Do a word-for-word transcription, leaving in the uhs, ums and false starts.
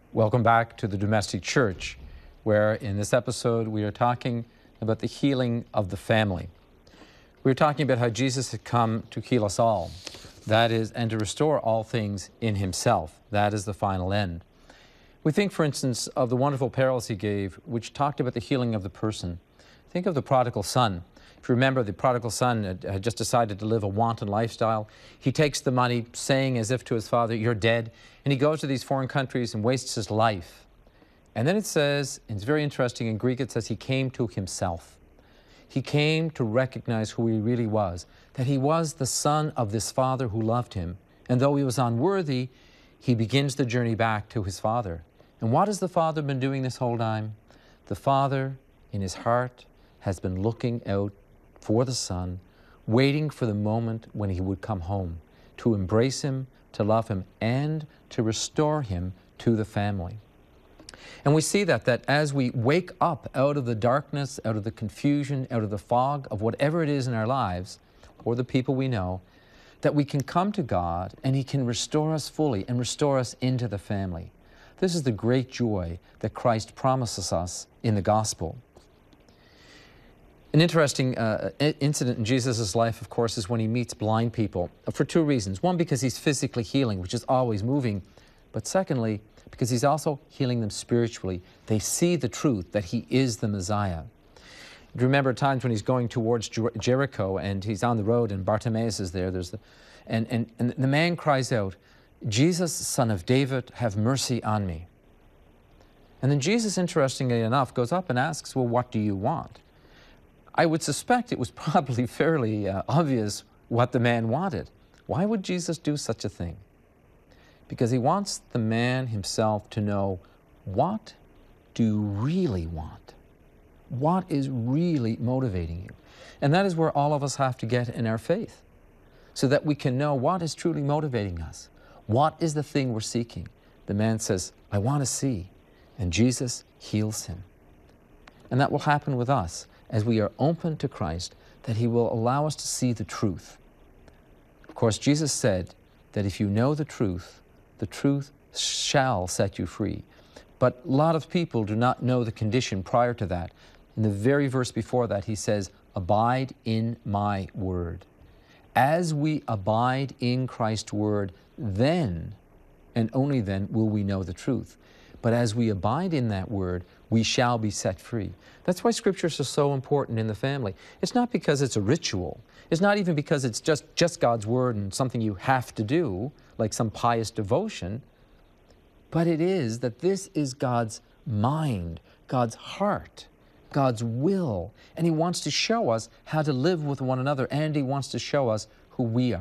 Welcome back to the Domestic Church, where in this episode we are talking about the healing of the family. We're talking about how Jesus had come to heal us all, that is, and to restore all things in himself. That is the final end. We think, for instance, of the wonderful parables he gave, which talked about the healing of the person. Think of the prodigal son. If you remember, the prodigal son had, had just decided to live a wanton lifestyle. He takes the money, saying as if to his father, "You're dead," and he goes to these foreign countries and wastes his life. And then it says, and it's very interesting, in Greek it says he came to himself. He came to recognize who he really was, that he was the son of this father who loved him. And though he was unworthy, he begins the journey back to his father. And what has the father been doing this whole time? The father, in his heart, has been looking out for the son, waiting for the moment when he would come home, to embrace him, to love him, and to restore him to the family. And we see that, that as we wake up out of the darkness, out of the confusion, out of the fog of whatever it is in our lives, or the people we know, that we can come to God and he can restore us fully and restore us into the family. This is the great joy that Christ promises us in the gospel. An interesting uh, incident in Jesus' life, of course, is when he meets blind people for two reasons. One, because he's physically healing, which is always moving. But secondly, because he's also healing them spiritually. They see the truth that he is the Messiah. You remember times when he's going towards Jer Jericho and he's on the road and Bartimaeus is there. There's the, and, and, and the man cries out, "Jesus, son of David, have mercy on me." And then Jesus, interestingly enough, goes up and asks, "Well, what do you want?" I would suspect it was probably fairly uh, obvious what the man wanted. Why would Jesus do such a thing? Because he wants the man himself to know, what do you really want? What is really motivating you? And that is where all of us have to get in our faith, so that we can know what is truly motivating us. What is the thing we're seeking? The man says, "I want to see," and Jesus heals him. And that will happen with us as we are open to Christ, that he will allow us to see the truth. Of course, Jesus said that if you know the truth, the truth shall set you free. But a lot of people do not know the condition prior to that. In the very verse before that, he says, "Abide in my word." As we abide in Christ's word, then, and only then, will we know the truth. But as we abide in that word, we shall be set free. That's why scriptures are so important in the family. It's not because it's a ritual. It's not even because it's just, just God's word and something you have to do, like some pious devotion. But it is that this is God's mind, God's heart, God's will. And he wants to show us how to live with one another, and he wants to show us who we are.